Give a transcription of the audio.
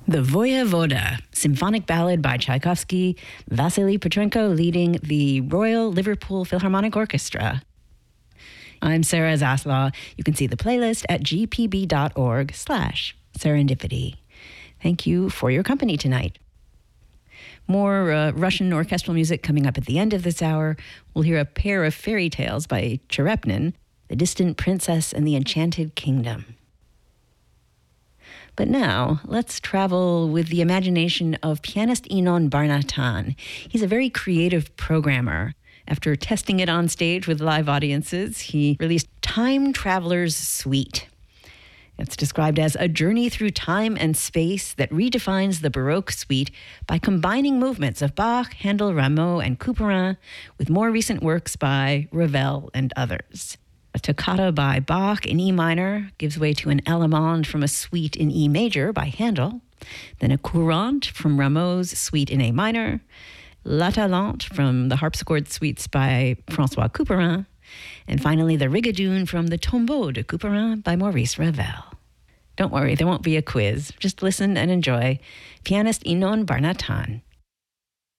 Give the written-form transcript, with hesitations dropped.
The Voyevoda, symphonic ballad by Tchaikovsky, Vasily Petrenko leading the Royal Liverpool Philharmonic Orchestra. I'm Sarah Zaslaw. You can see the playlist at gpb.org/serendipity. Thank you for your company tonight. More Russian orchestral music coming up at the end of this hour. We'll hear a pair of fairy tales by Cherepnin, The Distant Princess and the Enchanted Kingdom. But now, let's travel with the imagination of pianist Inon Barnatan. He's a very creative programmer. After testing it on stage with live audiences, he released Time Traveler's Suite. It's described as a journey through time and space that redefines the Baroque suite by combining movements of Bach, Handel, Rameau, and Couperin with more recent works by Ravel and others. A toccata by Bach in E minor gives way to an allemande from a suite in E major by Handel, then a courante from Rameau's suite in A minor, La Talente from the harpsichord suites by François Couperin, and finally the rigadoon from the Tombeau de Couperin by Maurice Ravel. Don't worry, there won't be a quiz. Just listen and enjoy. Pianist Inon Barnatan